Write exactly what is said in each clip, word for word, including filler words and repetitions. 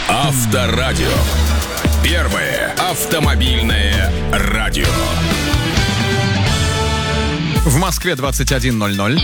Авторадио. Первое автомобильное радио. В Москве двадцать один ноль ноль.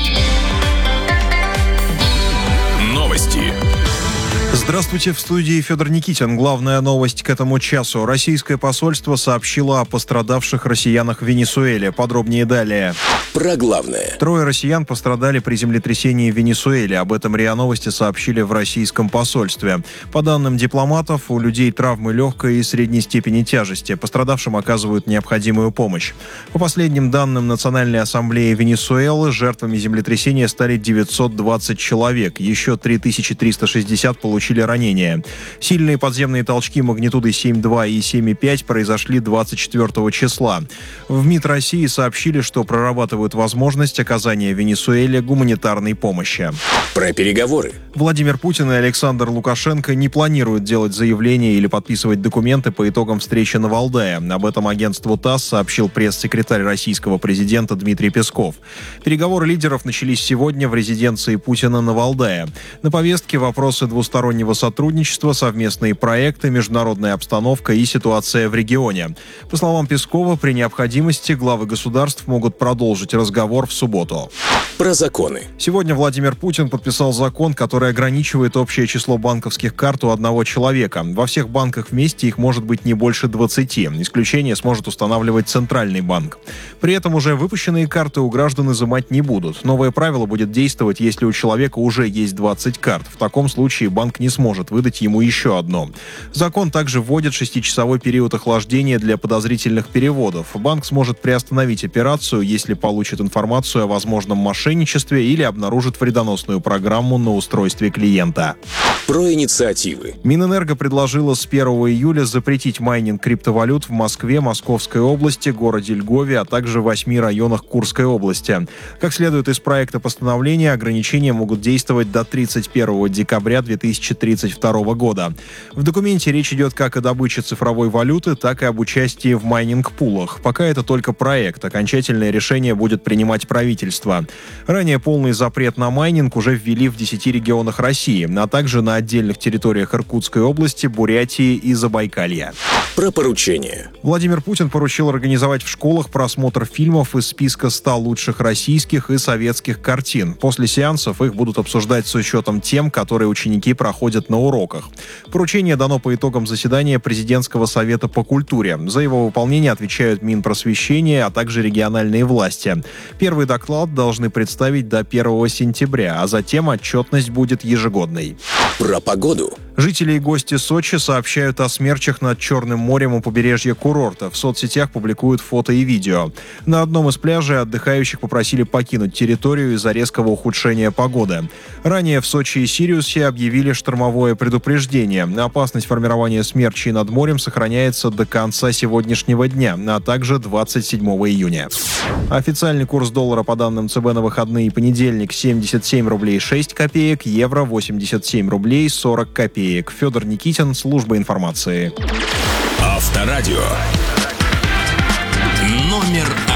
Новости. Здравствуйте, в студии Федор Никитин. Главная новость к этому часу. Российское посольство сообщило о пострадавших россиянах в Венесуэле. Подробнее далее. Про главное. Трое россиян пострадали при землетрясении в Венесуэле. Об этом РИА Новости сообщили в российском посольстве. По данным дипломатов, у людей травмы легкой и средней степени тяжести. Пострадавшим оказывают необходимую помощь. По последним данным Национальной ассамблеи Венесуэлы, жертвами землетрясения стали девятьсот двадцать человек. Еще три тысячи триста шестьдесят получили ранения. Сильные подземные толчки магнитудой семь и два и семь и пять произошли двадцать четвёртого числа. В МИД России сообщили, что прорабатывают возможность оказания Венесуэле гуманитарной помощи. Про переговоры. Владимир Путин и Александр Лукашенко не планируют делать заявления или подписывать документы по итогам встречи на Валдае. Об этом агентству ТАСС сообщил пресс-секретарь российского президента Дмитрий Песков. Переговоры лидеров начались сегодня в резиденции Путина на Валдае. На повестке вопросы двустороннего сотрудничества, совместные проекты, международная обстановка и ситуация в регионе. По словам Пескова, при необходимости главы государств могут продолжить разговор в субботу. Про законы. Сегодня Владимир Путин подписал закон, который ограничивает общее число банковских карт у одного человека. Во всех банках вместе их может быть не больше двадцати. Исключение сможет устанавливать Центральный банк. При этом уже выпущенные карты у граждан изымать не будут. Новое правило будет действовать, если у человека уже есть двадцать карт. В таком случае банк не сможет выдать ему еще одно. Закон также вводит шестичасовой период охлаждения для подозрительных переводов. Банк сможет приостановить операцию, если получит информацию о возможном мошенничестве или обнаружит вредоносную программу на устройстве клиента. Про инициативы. Минэнерго предложила с первого июля запретить майнинг криптовалют в Москве, Московской области, городе Льгове, а также в восьми районах Курской области. Как следует из проекта постановления, ограничения могут действовать до тридцать первого декабря две тысячи тридцать второго года. В документе речь идет как о добыче цифровой валюты, так и об участии в майнинг-пулах. Пока это только проект. Окончательное решение будет принимать правительство. Ранее полный запрет на майнинг уже ввели в десяти регионах России, а также на отдельных территориях Иркутской области, Бурятии и Забайкалья. Про поручения. Владимир Путин поручил организовать в школах просмотр фильмов из списка ста лучших российских и советских картин. После сеансов их будут обсуждать с учетом тем, которые ученики проходят на уроках. Поручение дано по итогам заседания Президентского совета по культуре. За его выполнение отвечают Минпросвещение, а также региональные власти. Первый доклад должны представить до первого сентября, а затем отчетность будет ежегодной. Про погоду. Жители и гости Сочи сообщают о смерчах над Черным морем у побережья курорта. В соцсетях публикуют фото и видео. На одном из пляжей отдыхающих попросили покинуть территорию из-за резкого ухудшения погоды. Ранее в Сочи и Сириусе объявили штормовое предупреждение. Опасность формирования смерчей над морем сохраняется до конца сегодняшнего дня, а также двадцать седьмого июня. Официальный курс доллара по данным ЦБ на выходные и понедельник семьдесят семь рублей шесть копеек, евро восемьдесят семь рублей сорок копеек. Федор Никитин, служба информации. Авторадио. Номер один.